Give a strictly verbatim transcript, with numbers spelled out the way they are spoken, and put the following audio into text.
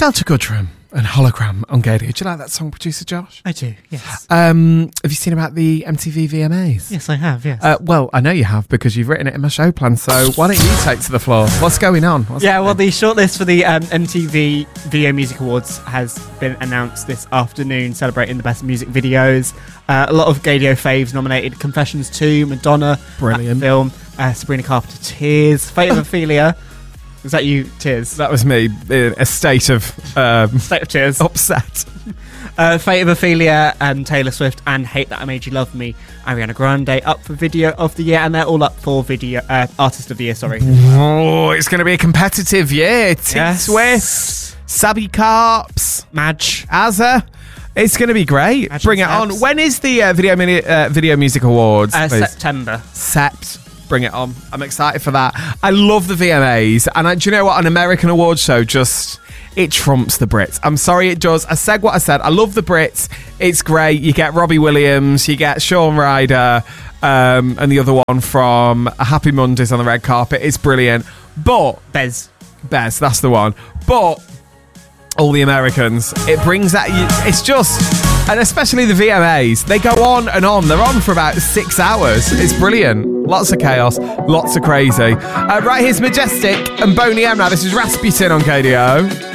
Delta Goodrum and Hologram on Gadio. Do you like that song, Producer Josh? I do, yes. Um, have you seen about the M T V V M As? Yes, I have, yes. Uh, well, I know you have because you've written it in my show plan, so why don't you take to the floor? What's going on? What's yeah, happening? well, the shortlist for the um, M T V Video Music Awards has been announced this afternoon, celebrating the best music videos. Uh, a lot of Gadio faves nominated: Confessions two, Madonna, Brilliant. that film, uh, Sabrina Carpenter, Tears, Fate of Ophelia. Was that you, Tears? That was me in a state of um, State of Tears. upset. Uh, Fate of Ophelia, um, Taylor Swift, and Hate That I Made You Love Me, Ariana Grande up for Video of the Year, and they're all up for Video uh, Artist of the Year. Sorry. Oh, it's going to be a competitive year. T Yes. Swift, Sabi Carps, Madge. Azza. It's going to be great. Madge Bring it and on. Sabs. When is the uh, video mini- uh, Video Music Awards? Uh, please? September. Sept. Bring it on. I'm excited for that. I love the V M As. And I, do you know what? An American award show just... It trumps the Brits. I'm sorry it does. I said what I said. I love the Brits. It's great. You get Robbie Williams. You get Shaun Ryder. Um, and the other one from Happy Mondays on the red carpet. It's brilliant. But... Bez. Bez, that's the one. But... all the Americans, it brings that, it's just, and especially the V M As, they go on and on. They're on for about six hours. It's brilliant. Lots of chaos, lots of crazy. Uh, right, here's Majestic and Boney M now. This is Rasputin on K D O.